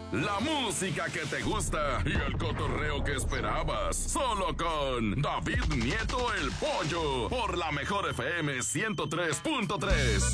La música que te gusta y el cotorreo que esperabas. Solo con David Nieto el Pollo. Por la Mejor FM 103.3.